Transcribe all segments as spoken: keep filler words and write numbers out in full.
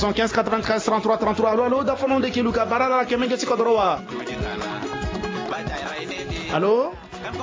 soixante-quinze quatre-vingt-treize trente-trois trente-trois. Allo allo dafono de kiluka barala kemenge sikodrowa. Allo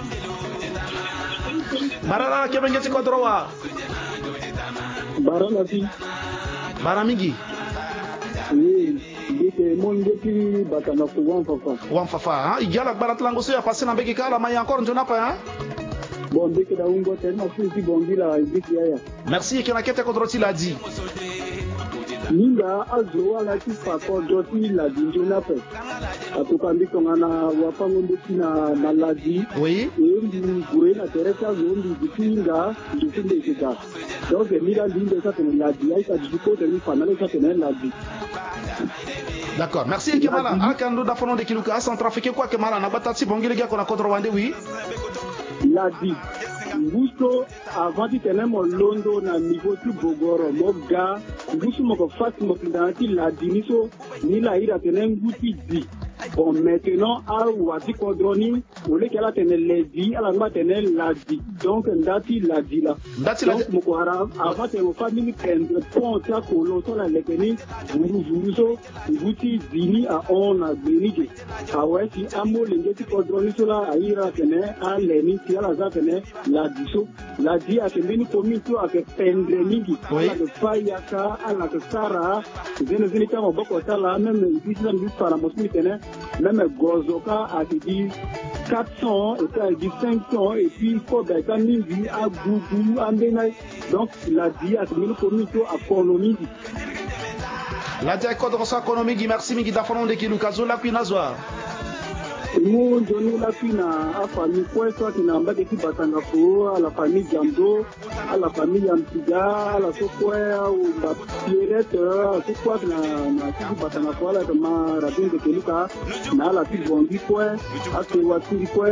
barala kemenge sikodrowa. Barala si Baramigi. Oui, dike mon depuis batana ko wan fafa. Wan fafa, hein? Il y a la baratlango so ya passé na beki kala mais encore njona pa hein? Bon dike da ungo tena si bon bila dike ya. Merci que la quête contre l'a dit. Ninga azo ala ki pa ko doti la di njona pa. Atokambi tongana wapango ndeki na maladie. Oui. Et ndi goe na teresa zondi dikinga ndikinde kika. Donc mira linde ça tena la di ai ka diko tena fanale ça tena la di. D'accord, merci Kemala. Akando dafono de kiluka a centrafrique quoi Kemala na batati bongile gars qu'on a contre Rwanda oui. La di. Ngusto avant de tenir mon londo na niveau tu bogoro moga ngusto moko fati mokindanti la di niso ni la ira tenir nguti di. Bon maintenant à wati kodroni ole kala tenir les di ala ma tenir la di. Donc ndati la di la. Ndati la. Donc moko ara avant de mo famille prendre pont ta kolo so la lekeni vuru vuru so nguti dini a on a benige. Awe si amo lengeti kodroni so la ira tenir a leni si ala za tenir la diso la di a kembeni komito a ke pendre mingi ala de fayaka ala de sara zene zene kama boko sala même disna mi para mosmi tene même gozoka a dit quatre cents et ça dit cinq cents et puis faut d'être mingi a gougou ambena donc la di a kembeni komito a konomi la di a kodro sa konomi gi merci mingi da fono de kiluka zo la kwinazwa. Nous donnons la fine à la famille Poisson qui n'a pas de Batangafo, à la famille Jamdo, à la famille Amtiga, à la Sokoya, ou la Pierrette, à Sokoya qui n'a pas de Batangafo, à la Rabin de Keluka, à la Pibondi, à Tewatiri.